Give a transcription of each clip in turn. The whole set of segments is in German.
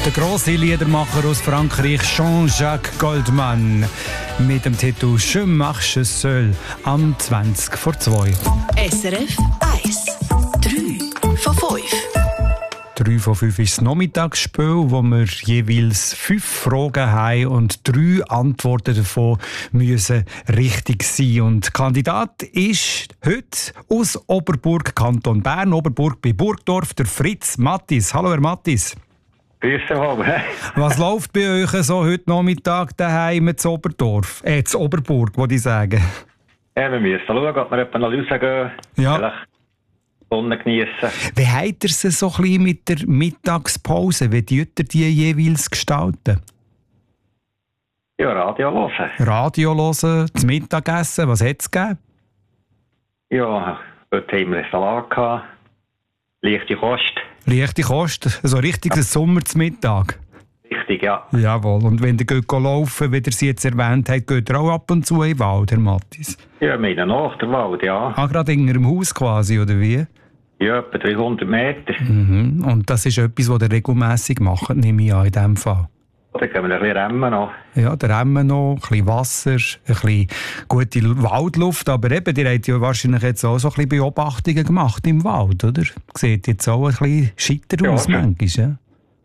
Der grosse Liedermacher aus Frankreich, Jean-Jacques Goldman, mit dem Titel «Je marche seul» am 20 vor 2. SRF 1. 3 von 5. 3 von 5 ist das Nachmittagsspiel, wo wir jeweils 5 Fragen haben und 3 Antworten davon müssen richtig sein. Und der Kandidat ist heute aus Oberburg, Kanton Bern, Oberburg bei Burgdorf, der Fritz Mattis. Hallo, Herr Mattis. Grüße wohl. Was läuft bei euch so heute Nachmittag daheim zu Oberdorf? Zu Oberburg, würde ich sagen. Ja, wir müssen schauen, ob wir etwa noch rausgehen. Ja. Vielleicht die Sonne geniessen. Wie habt ihr es so ein bisschen mit der Mittagspause? Wie tut ihr die jeweils gestalten? Ja, Radio hören. Radio hören, das Mittagessen, was hat es gegeben? Ja, heute haben wir einen Salat gehabt. Leichte Kost. Leichte Kost, so richtiges Sommer zum Mittag. Richtig, ja. Jawohl, und wenn ihr geht laufen, wie ihr sie jetzt erwähnt habt, geht ihr auch ab und zu in den Wald, Herr Mattis? Ja, meine nach der Wald, ja. Ah, gerade in Ihrem Haus quasi, oder wie? Ja, etwa 300 Meter. Mhm. Und das ist etwas, was ihr regelmässig macht, nehme ich an, in diesem Fall. Dann können wir ein bisschen Rennen noch. Ja, der Rennen noch, ein bisschen Wasser, ein bisschen gute Waldluft. Aber eben, ihr habt ja wahrscheinlich jetzt auch so ein bisschen Beobachtungen gemacht im Wald, oder? Sieht jetzt auch ein bisschen scheiter aus, Ja. manchmal, ja?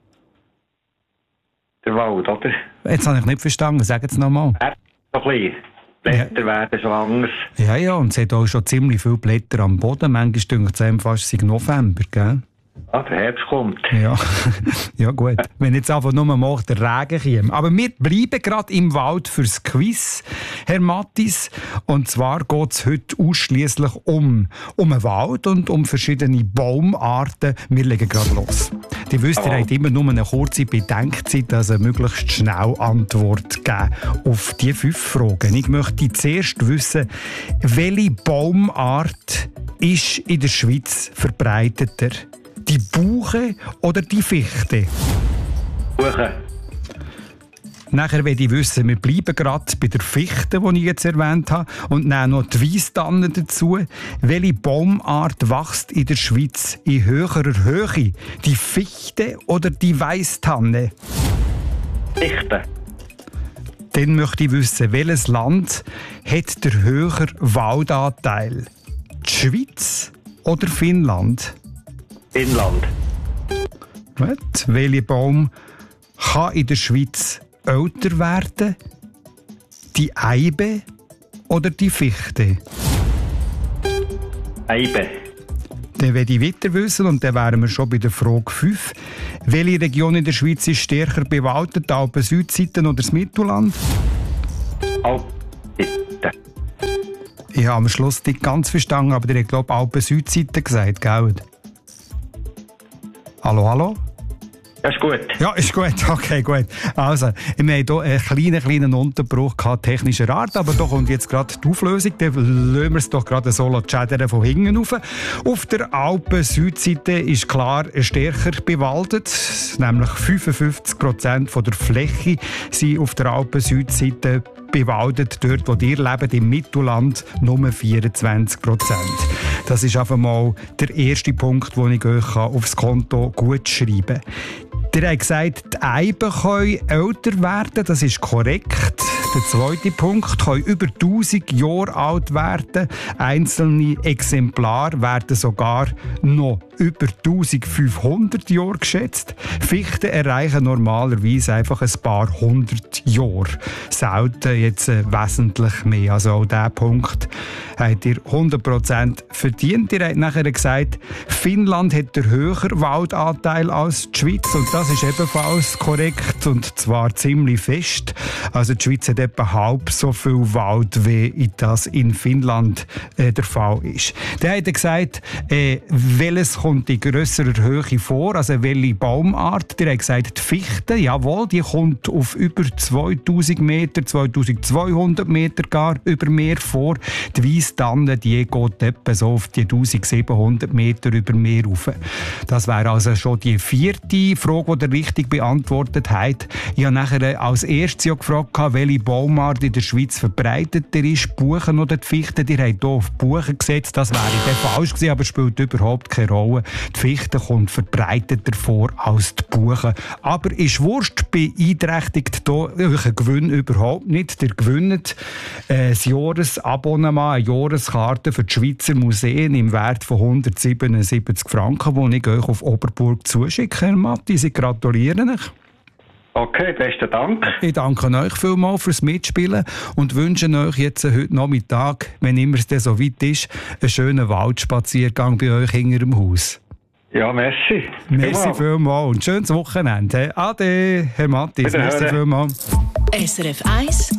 Der Wald, oder? Jetzt habe ich nicht verstanden, sagen Sie es nochmal. So ein bisschen. Blätter werden schon anders. Ja, ja, und es hat auch schon ziemlich viele Blätter am Boden. Manchmal denkt es einem fast, es sei November, gell? Ah, der Herbst kommt. Ja, ja gut. Wenn jetzt einfach nur mal der Regen käme. Aber wir bleiben gerade im Wald fürs Quiz, Herr Mattis. Und zwar geht es heute ausschliesslich um einen Wald und um verschiedene Baumarten. Wir legen gerade los. Die wisst, ihr habt immer nur eine kurze Bedenkzeit, also möglichst schnell Antwort geben auf die 5 Fragen. Ich möchte zuerst wissen, welche Baumart ist in der Schweiz verbreiteter? Die Buche oder die Fichte? Buche. Nachher will ich wissen, wir bleiben gerade bei der Fichte, die ich jetzt erwähnt habe, und nehmen noch die Weisstanne dazu. Welche Baumart wächst in der Schweiz in höherer Höhe? Die Fichte oder die Weisstanne? Fichte. Dann möchte ich wissen, welches Land hat der höhere Waldanteil? Die Schweiz oder Finnland? Finnland. Gut. Welcher Baum kann in der Schweiz älter werden? Die Eibe oder die Fichte? Eibe. Dann will ich weiter wissen, und dann wären wir schon bei der Frage 5. Welche Region in der Schweiz ist stärker bewaldet, Alpen-Südseite oder das Mittelland? Alpite. Ich habe am Schluss nicht ganz verstanden, aber ihr habt, glaube ich, Alpen-Südseite gesagt, gell? Hallo, hallo? Das ist gut. Ja, ist gut. Okay, gut. Also, wir haben hier einen kleinen Unterbruch gehabt, technischer Art, aber da kommt jetzt gerade die Auflösung. Dann lassen wir es doch gerade so schädern von hinten rauf. Auf der Alpen-Südseite ist klar stärker bewaldet, nämlich 55% der Fläche sind auf der Alpen-Südseite bewaldet. Dort, wo ihr lebt, im Mittelland, nur 24%. Das ist einfach mal der erste Punkt, den ich euch aufs Konto gut schreiben kann. Ihr habt gesagt, die Eiben können älter werden, das ist korrekt. Der zweite Punkt, können über 1000 Jahre alt werden. Einzelne Exemplare werden sogar noch über 1500 Jahre geschätzt. Fichten erreichen normalerweise einfach ein paar 100 Jahre. Selten jetzt wesentlich mehr. Also auch diesen Punkt habt ihr 100% verdient. Ihr habt nachher gesagt, Finnland hat den höheren Waldanteil als die Schweiz. Und das ist ebenfalls korrekt, und zwar ziemlich fest. Also die Schweiz hat etwa halb so viel Wald, wie das in Finnland der Fall ist. Dann hat er gesagt, welches kommt in grösserer Höhe vor, also welche Baumart. Der hat gesagt, die Fichte, jawohl, die kommt auf über 2000 Meter, 2200 Meter gar über Meer vor. Die Weisstanne, die geht etwa so auf die 1700 Meter über Meer rauf. Das wäre also schon die 4. Frage, die ihr richtig beantwortet habt. Ich habe nachher als erstes gefragt, welche Baumart in der Schweiz verbreiteter ist, Buchen oder die Fichte. Ihr habt hier auf die Buchen gesetzt, das wäre dann falsch gewesen, aber spielt überhaupt keine Rolle. Die Fichte kommt verbreiteter vor als die Buchen. Aber ist Wurscht, beeinträchtigt hier euren Gewinn überhaupt nicht. Ihr gewinnt ein Jahresabonnement, eine Jahreskarte für die Schweizer Museen im Wert von 177 Franken, die ich euch auf Oberburg zuschicke, Herr Matti. Ich gratuliere euch. Okay, besten Dank. Ich danke euch vielmals fürs Mitspielen und wünsche euch jetzt heute Nachmittag, wenn immer es dann so weit ist, einen schönen Waldspaziergang bei euch hinter dem Haus. Ja, merci. Merci vielmals und schönes Wochenende. Ade, Herr Mattis. Merci vielmals. SRF 1